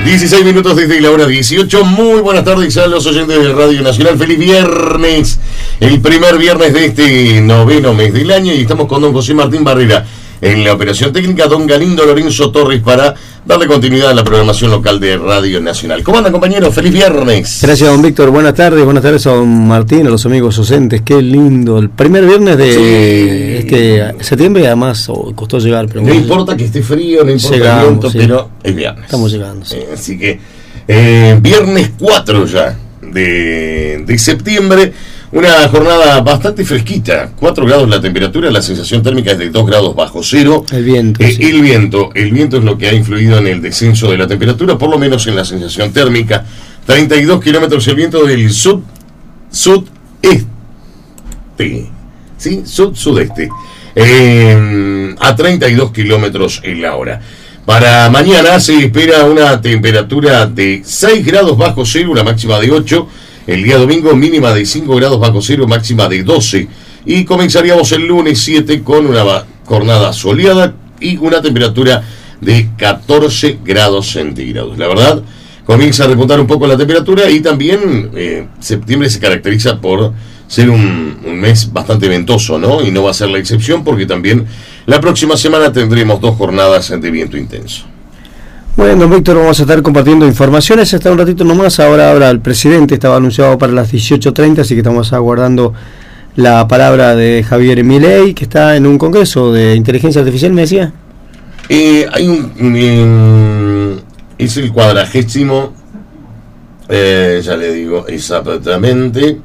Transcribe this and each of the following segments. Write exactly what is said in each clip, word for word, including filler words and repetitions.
dieciséis minutos desde la hora dieciocho. Muy buenas tardes a los oyentes de Radio Nacional. Feliz viernes, el primer viernes de este noveno mes del año, y estamos con don José Martín Barrera en la operación técnica, don Galindo Lorenzo Torres para darle continuidad a la programación local de Radio Nacional. ¿Cómo andan, compañeros? Feliz viernes. Gracias, don Víctor. Buenas tardes. Buenas tardes a don Martín, a los amigos docentes. Qué lindo. El primer viernes de sí. este septiembre, además oh, costó llegar. Pero no bueno, importa que esté frío, no importa llegamos, el viento, sí. Pero es viernes. Estamos llegando. Sí. Eh, así que eh, viernes cuatro ya de, de septiembre. Una jornada bastante fresquita, cuatro grados la temperatura, la sensación térmica es de dos grados bajo cero. El viento. Eh, sí. El viento, el viento es lo que ha influido en el descenso de la temperatura, por lo menos en la sensación térmica. treinta y dos kilómetros el viento del sud, sudeste, ¿sí? Sud-sudeste, eh, a treinta y dos kilómetros en la hora. Para mañana se espera una temperatura de seis grados bajo cero, una máxima de ocho. El día domingo mínima de cinco grados bajo cero, máxima de doce. Y comenzaríamos el lunes siete con una jornada soleada y una temperatura de catorce grados centígrados. La verdad, comienza a repuntar un poco la temperatura y también eh, septiembre se caracteriza por ser un, un mes bastante ventoso, ¿no? Y no va a ser la excepción porque también la próxima semana tendremos dos jornadas de viento intenso. Bueno, don Víctor, vamos a estar compartiendo informaciones hasta un ratito nomás. Ahora, ahora el presidente estaba anunciado para las dieciocho treinta, así que estamos aguardando la palabra de Javier Milei, que está en un congreso de inteligencia artificial, me decía. Eh, hay un... Eh, es el cuadragésimo, eh, ya le digo exactamente,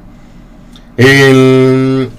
el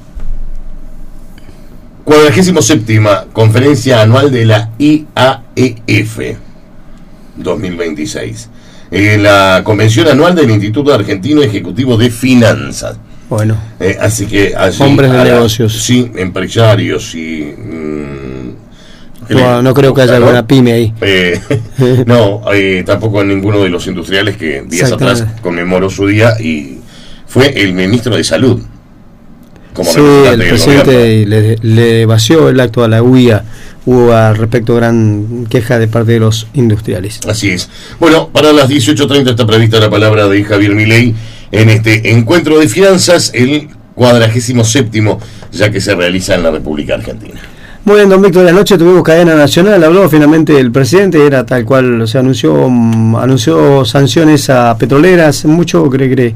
cuadragésimo séptima conferencia anual de la I A E F dos mil veintiséis, eh, la convención anual del Instituto Argentino Ejecutivo de Finanzas. Bueno, eh, así que allí, hombres de ahora, negocios, sí, empresarios y mmm, no, no creo que haya alguna pyme ahí. Eh, no, eh, tampoco en ninguno de los industriales que días atrás conmemoró su día y fue el ministro de Salud. Como sí, el presidente le, le vació el acto a la U I A. Hubo al respecto gran queja de parte de los industriales. Así es. Bueno, para las dieciocho treinta está prevista la palabra de Javier Milei en este encuentro de finanzas, el cuadragésimo séptimo, ya que se realiza en la República Argentina. Muy bien, don Víctor, anoche tuvimos cadena nacional, habló finalmente el presidente, era tal cual, se anunció anunció sanciones a petroleras, mucho cree cree.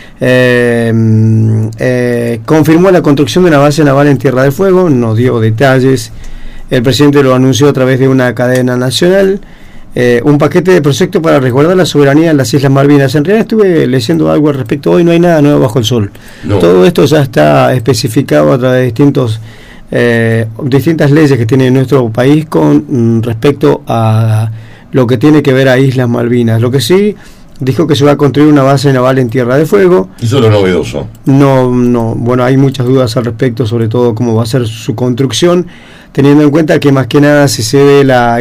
Eh, eh, confirmó la construcción de una base naval en Tierra del Fuego, nos dio detalles. El presidente lo anunció a través de una cadena nacional, eh, un paquete de proyectos para resguardar la soberanía en las Islas Malvinas. En realidad estuve leyendo algo al respecto hoy, no hay nada nuevo bajo el sol. No. Todo esto ya está especificado a través de distintos eh, distintas leyes que tiene nuestro país con respecto a lo que tiene que ver a Islas Malvinas. Lo que sí dijo que se va a construir una base naval en Tierra del Fuego. Eso es lo novedoso. No, no, bueno, hay muchas dudas al respecto, sobre todo cómo va a ser su construcción, teniendo en cuenta que más que nada si se ve la,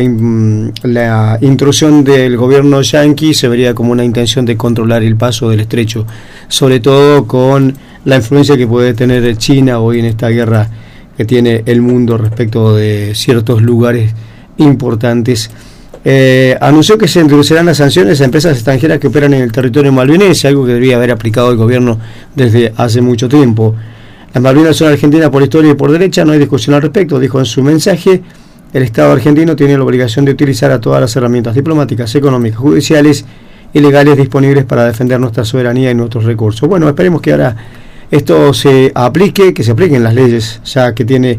la intrusión del gobierno yanqui, se vería como una intención de controlar el paso del estrecho, sobre todo con la influencia que puede tener China hoy en esta guerra que tiene el mundo respecto de ciertos lugares importantes. Eh, anunció que se introducirán las sanciones a empresas extranjeras que operan en el territorio malvinense, algo que debería haber aplicado el gobierno desde hace mucho tiempo. Las Malvinas son argentinas por historia y por derecha, no hay discusión al respecto, dijo en su mensaje. El Estado argentino tiene la obligación de utilizar a todas las herramientas diplomáticas, económicas, judiciales y legales disponibles para defender nuestra soberanía y nuestros recursos. Bueno, esperemos que ahora esto se aplique, que se apliquen las leyes ya que tiene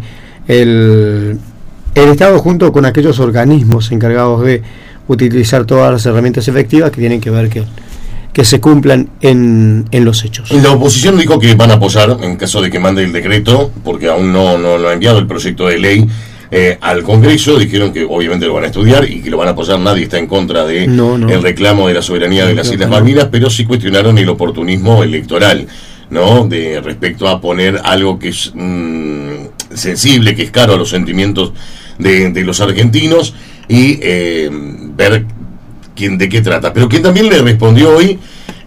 el... el Estado junto con aquellos organismos encargados de utilizar todas las herramientas efectivas que tienen que ver que, que se cumplan en, en los hechos. La oposición dijo que van a apoyar en caso de que mande el decreto, porque aún no, no lo ha enviado el proyecto de ley eh, al Congreso. Dijeron que obviamente lo van a estudiar y que lo van a apoyar. Nadie está en contra de no, no. el reclamo de la soberanía no, de las Islas Malvinas, pero sí cuestionaron el oportunismo electoral, ¿no? De respecto a poner algo que es mmm, sensible, que es caro a los sentimientos De, de los argentinos y eh, ver quién de qué trata. Pero quien también le respondió hoy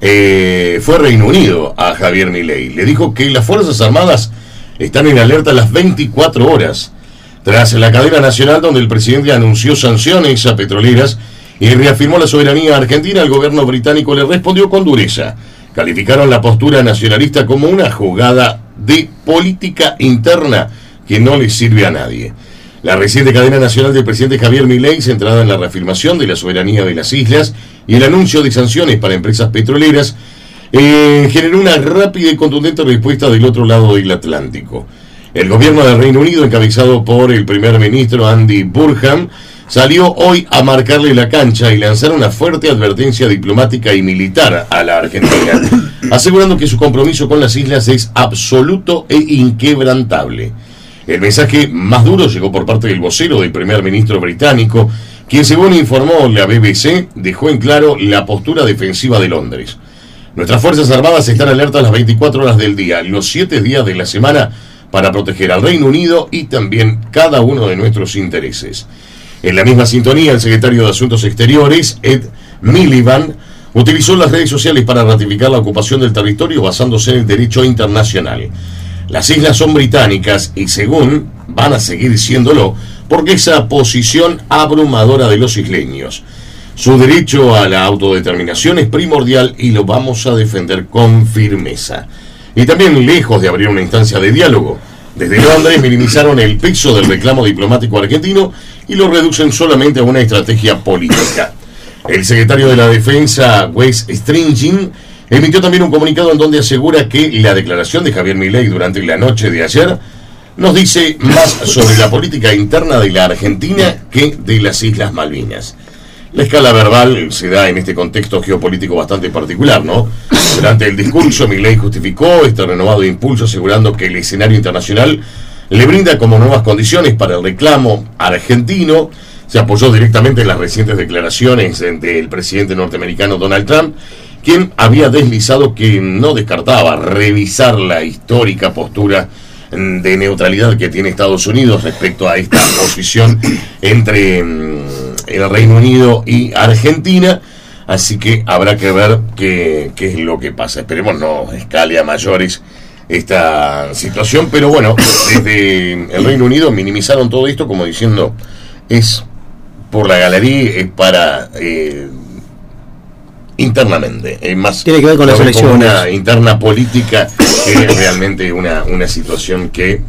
eh, fue Reino Unido a Javier Milei. Le dijo que las Fuerzas Armadas están en alerta las veinticuatro horas tras la cadena nacional donde el presidente anunció sanciones a petroleras y reafirmó la soberanía argentina, el gobierno británico le respondió con dureza. Calificaron la postura nacionalista como una jugada de política interna que no le sirve a nadie. La reciente cadena nacional del presidente Javier Milei, centrada en la reafirmación de la soberanía de las islas y el anuncio de sanciones para empresas petroleras, eh, generó una rápida y contundente respuesta del otro lado del Atlántico. El gobierno del Reino Unido, encabezado por el primer ministro Andy Burnham, salió hoy a marcarle la cancha y lanzar una fuerte advertencia diplomática y militar a la Argentina, asegurando que su compromiso con las islas es absoluto e inquebrantable. El mensaje más duro llegó por parte del vocero del primer ministro británico, quien, según informó la B B C, dejó en claro la postura defensiva de Londres. Nuestras Fuerzas Armadas están alertas las veinticuatro horas del día, los siete días de la semana, para proteger al Reino Unido y también cada uno de nuestros intereses. En la misma sintonía, el secretario de Asuntos Exteriores, Ed Miliband, utilizó las redes sociales para ratificar la ocupación del territorio basándose en el derecho internacional. Las islas son británicas y, según, van a seguir siéndolo, porque esa posición abrumadora de los isleños. Su derecho a la autodeterminación es primordial y lo vamos a defender con firmeza. Y también, lejos de abrir una instancia de diálogo, desde Londres minimizaron el peso del reclamo diplomático argentino y lo reducen solamente a una estrategia política. El secretario de la Defensa, Wes Stringin, emitió también un comunicado en donde asegura que la declaración de Javier Milei durante la noche de ayer nos dice más sobre la política interna de la Argentina que de las Islas Malvinas. La escala verbal se da en este contexto geopolítico bastante particular, ¿no? Durante el discurso, Milei justificó este renovado impulso, asegurando que el escenario internacional le brinda como nuevas condiciones para el reclamo argentino. Se apoyó directamente en las recientes declaraciones del presidente norteamericano Donald Trump, quien había deslizado que no descartaba revisar la histórica postura de neutralidad que tiene Estados Unidos respecto a esta posición entre el Reino Unido y Argentina. Así que habrá que ver qué, qué es lo que pasa. Esperemos no escale a mayores esta situación, pero bueno, desde el Reino Unido minimizaron todo esto como diciendo es por la galería, es para eh, internamente, es más tiene que ver con las elecciones, una interna política, que es realmente una, una situación que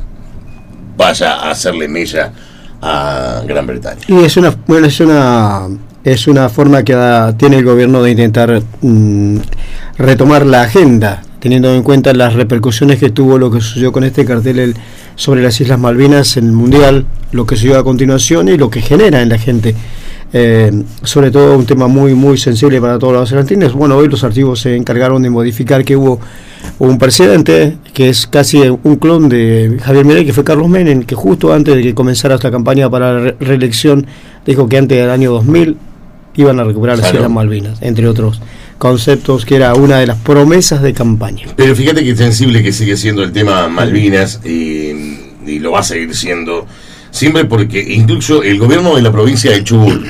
vaya a hacerle mella a Gran Bretaña. Y es una, bueno, es una es una forma que da, tiene el gobierno de intentar mm, retomar la agenda, teniendo en cuenta las repercusiones que tuvo lo que sucedió con este cartel el, sobre las Islas Malvinas en el Mundial, lo que sucedió a continuación y lo que genera en la gente. Eh, sobre todo un tema muy muy sensible para todos los argentinos. Bueno, hoy los archivos se encargaron de modificar que hubo un presidente que es casi un clon de Javier Milei, que fue Carlos Menem, que justo antes de que comenzara esta campaña para la re- reelección dijo que antes del año dos mil iban a recuperar las Islas Malvinas, entre otros conceptos, que era una de las promesas de campaña. Pero fíjate que sensible que sigue siendo el tema Malvinas, y, y lo va a seguir siendo siempre, porque incluso el gobierno de la provincia de Chubut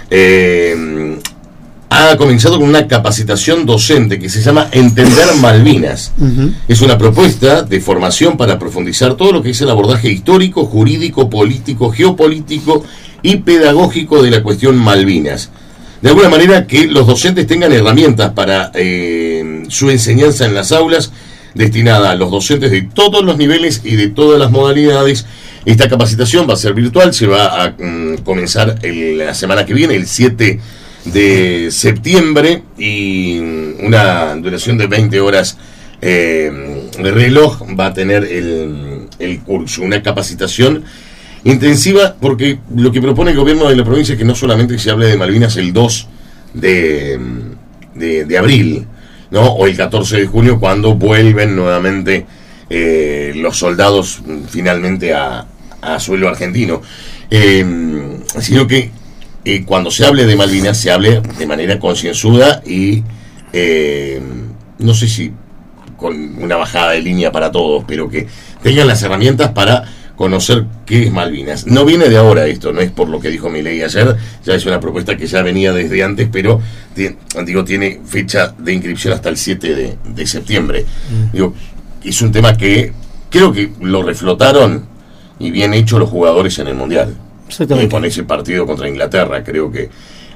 eh, ha comenzado con una capacitación docente que se llama Entender Malvinas. Uh-huh. Es una propuesta de formación para profundizar todo lo que es el abordaje histórico, jurídico, político, geopolítico y pedagógico de la cuestión Malvinas. De alguna manera que los docentes tengan herramientas para eh, su enseñanza en las aulas, destinada a los docentes de todos los niveles y de todas las modalidades. Esta capacitación va a ser virtual, se va a um, comenzar el, la semana que viene, el siete de septiembre, y una duración de veinte horas eh, de reloj va a tener el, el curso, una capacitación intensiva, porque lo que propone el gobierno de la provincia es que no solamente se hable de Malvinas el dos de, de, de abril, ¿no? O el catorce de junio, cuando vuelven nuevamente eh, los soldados finalmente a, a suelo argentino, eh, sino que eh, cuando se hable de Malvinas se hable de manera concienzuda y eh, no sé si con una bajada de línea para todos, pero que tengan las herramientas para conocer qué es Malvinas. No viene de ahora esto, no es por lo que dijo Milei ayer, ya es una propuesta que ya venía desde antes, pero te, digo, tiene fecha de inscripción hasta el siete de, de septiembre. Mm. Digo, es un tema que creo que lo reflotaron y bien hecho los jugadores en el Mundial. Exactamente. Con ese partido contra Inglaterra, creo que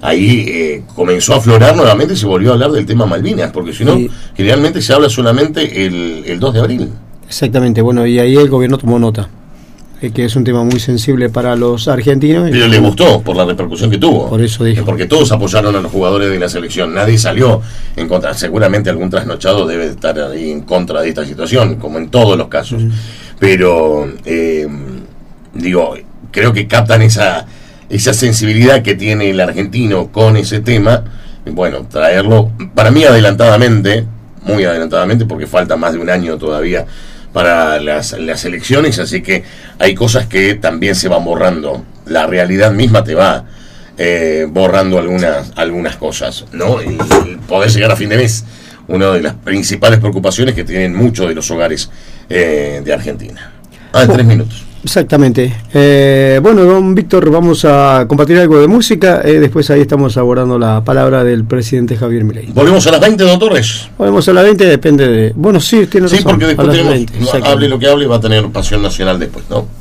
ahí eh, comenzó a aflorar nuevamente y se volvió a hablar del tema Malvinas, porque si no, sí. generalmente se habla solamente el, el dos de abril. Exactamente, bueno, y ahí el gobierno tomó nota, eh, que es un tema muy sensible para los argentinos. Pero le gustó por la repercusión que tuvo. Por eso dije. Porque todos apoyaron a los jugadores de la selección, nadie salió en contra. Seguramente algún trasnochado debe estar ahí en contra de esta situación, como en todos los casos. Mm. Pero, eh, digo, creo que captan esa, esa sensibilidad que tiene el argentino con ese tema. Bueno, traerlo, para mí adelantadamente, muy adelantadamente, porque falta más de un año todavía para las, las elecciones, así que hay cosas que también se van borrando. La realidad misma te va eh, borrando algunas, algunas cosas, ¿no? Y, y poder llegar a fin de mes, una de las principales preocupaciones que tienen muchos de los hogares eh, de Argentina. Ah, en tres minutos. Exactamente. Eh, bueno, don Víctor, vamos a compartir algo de música. Eh, después ahí estamos abordando la palabra del presidente Javier Milei. ¿Volvemos a las veinte, don Torres? Volvemos a las veinte, depende de... Bueno, sí, tiene razón. Sí, porque después tenemos... No, hable lo que hable, va a tener Pasión Nacional después, ¿no?